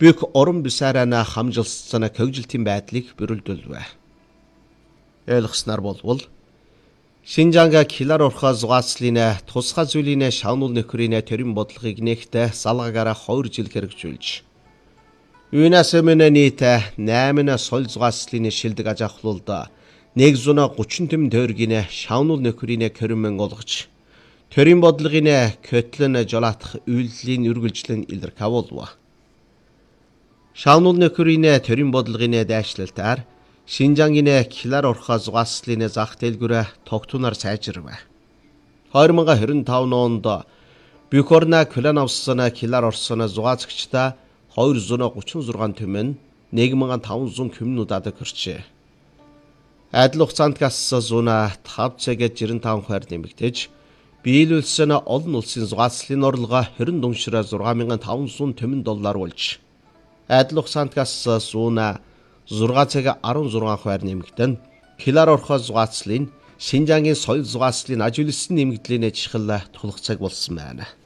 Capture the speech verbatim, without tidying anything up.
бүх уран бүсаараа хамжилсан көгжилтийн байдлыг бүрэлдүүлвэ. Ойлгосноор болвол Шинжанга килар орхоо зугаацлын тусгай зүйлийн шавнуул нөхрийн төрийн бодлогыг нэгтээ салгаагаараа хоёр жил хэрэгжүүлж юунаас өмнө нийт найман соль зугаацлын шилдэг аж ахлуулд нэг зуун гучин тэм тойргийн шавнуул нөхрийн körмөн олгож төрийн бодлогын көтлөн жолоотох үйлдлийн үргэлжлэн илэрхийлв. Шавнуул нөхрийн төрийн бодлогын дайшлалтаар Шинжангийн килар орхоо зугаацлын зах дэлгүүр тогтунаар сайжирв. хоёр мянга хорин таван онд бүх орны клан авсан килар орсон зугаацагчдаа хоёр зуун гучин зургаан түмэн нэг мянган таван зуун коммунуудад хүрчээ. Адил хугацаанд гассан зуун тав цагт жирэн таван хувиар нэмэгдэж, биелүүлсэн олон улсын зугаацлын орлого хорин дүншрэ зургаан мянган таван зуун түмэн доллар болж, адил хугацаанд гассан зуун зургаан цаг арван зургаан хувиар нэмэгдэн, килар орхоо зугаацлын Шинжангийн соёл зугаацлын аж үйлсийн нэмэгдлийн чихэл тулах цаг болсон байна.